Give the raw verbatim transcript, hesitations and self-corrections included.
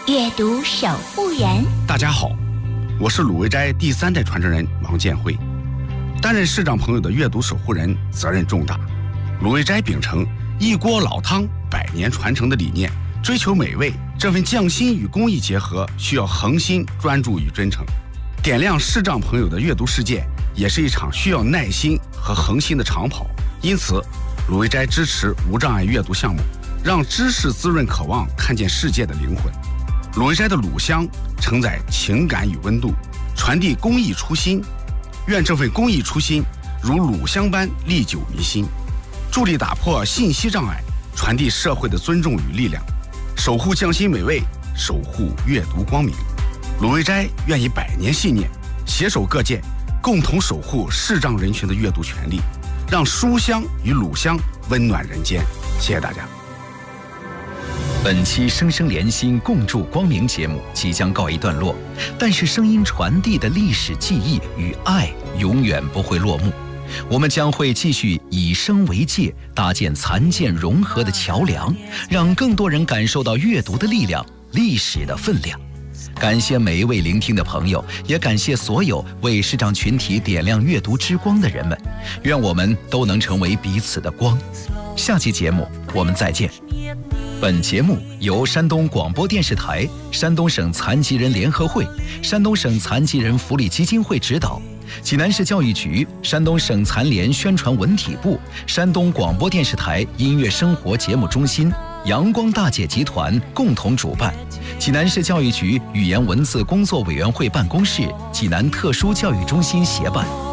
阅读守护人。 大家好，我是鲁维斋第三代传承人王建辉。担任视障朋友的阅读守护人，责任重大。鲁维斋秉承一锅老汤百年传承的理念，追求美味，这份匠心与工艺结合，需要恒心、专注与真诚。点亮视障朋友的阅读世界，也是一场需要耐心和恒心的长跑。因此，鲁维斋支持无障碍阅读项目，让知识滋润渴望看见世界的灵魂。鲁维斋的鲁香承载情感与温度，传递公益初心。愿这份公益初心如鲁香般历久弥新，助力打破信息障碍，传递社会的尊重与力量，守护匠心美味，守护阅读光明。鲁维斋愿以百年信念，携手各界，共同守护视障人群的阅读权利，让书香与鲁香温暖人间。谢谢大家。 本期生生连心共筑光明节目即将告一段落，但是声音传递的历史记忆与爱永远不会落幕。我们将会继续以声为界，搭建残健融合的桥梁，让更多人感受到阅读的力量、历史的分量。感谢每一位聆听的朋友，也感谢所有为视障群体点亮阅读之光的人们。愿我们都能成为彼此的光。下期节目我们再见。本节目由山东广播电视台、山东省残疾人联合会、山东省残疾人福利基金会指导，济南市教育局、山东省残联宣传文体部、山东广播电视台音乐生活节目中心、阳光大姐集团共同主办，济南市教育局语言文字工作委员会办公室、济南特殊教育中心协办。